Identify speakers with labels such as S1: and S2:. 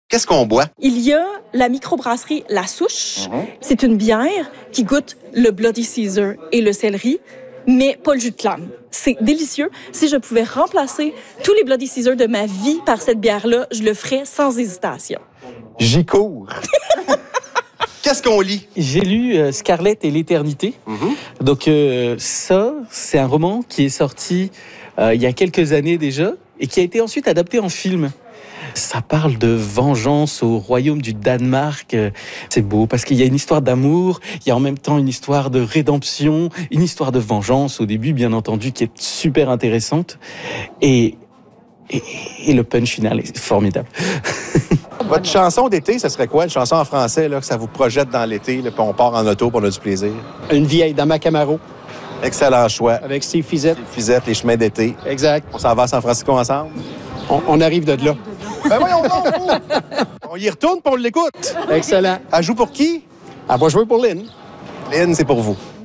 S1: Qu'est-ce qu'on boit?
S2: Il y a la microbrasserie La Souche. C'est une bière qui goûte le Bloody Caesar et le céleri, mais pas le jus de clame. C'est délicieux. Si je pouvais remplacer tous les Bloody Caesar de ma vie par cette bière-là, je le ferais sans hésitation.
S1: J'y cours. Qu'est-ce qu'on lit?
S3: J'ai lu Scarlett et l'éternité. Donc ça, c'est un roman qui est sorti il y a quelques années déjà et qui a été ensuite adapté en film. Ça parle de vengeance au royaume du Danemark. C'est beau parce qu'il y a une histoire d'amour, il y a en même temps une histoire de rédemption, une histoire de vengeance au début, bien entendu, qui est super intéressante. Et le punch final est formidable.
S1: Votre chanson d'été, ça serait quoi? Une chanson en français, là, que ça vous projette dans l'été, là, puis on part en auto, puis on a du plaisir.
S4: Une vieille dans ma Camaro.
S1: Excellent choix.
S4: Avec Steve Fizette.
S1: Fizette, les chemins d'été.
S4: Exact.
S1: On s'en va à San Francisco ensemble?
S4: On arrive de là.
S1: Ben voyons donc, vous! On y retourne, puis on l'écoute.
S4: Excellent.
S1: Elle joue pour qui?
S4: Elle va jouer pour Lynn.
S1: Lynn, c'est pour vous.